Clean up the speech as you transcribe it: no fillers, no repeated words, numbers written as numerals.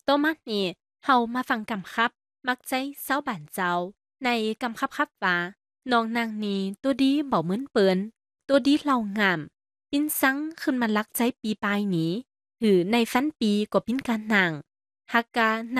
ต่อมานี่เฮามาฟังกำครับมักใจเศร้าบ้านเจ้าในกำครับว่าน้องนางนี้ตัวดีบ่เหมือนเปิ้นตัวดีเล่างามปิ้นซังขึ้นมาลักใจปีปลายนี้หือในฟันปีก็ปิ้นการนางฮักกา